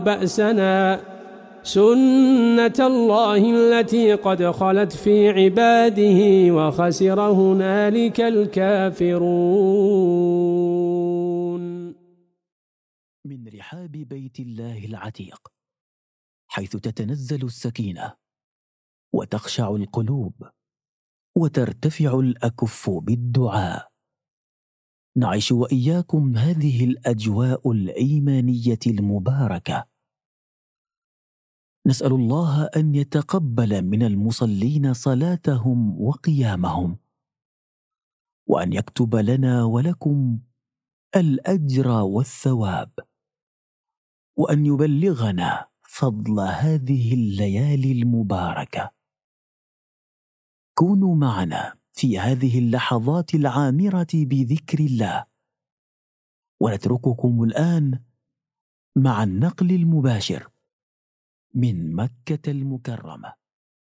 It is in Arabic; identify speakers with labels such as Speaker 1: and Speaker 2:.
Speaker 1: بأسنا سنة الله التي قد خلت في عباده وخسر هنالك الكافرون.
Speaker 2: من رحاب بيت الله العتيق، حيث تتنزل السكينة وتخشع القلوب وترتفع الأكف بالدعاء، نعيش وإياكم هذه الأجواء الإيمانية المباركة. نسأل الله أن يتقبل من المصلين صلاتهم وقيامهم، وأن يكتب لنا ولكم الأجر والثواب، وأن يبلغنا فضل هذه الليالي المباركة. كونوا معنا في هذه اللحظات العامرة بذكر الله، ونترككم الآن مع النقل المباشر من مكة المكرمة.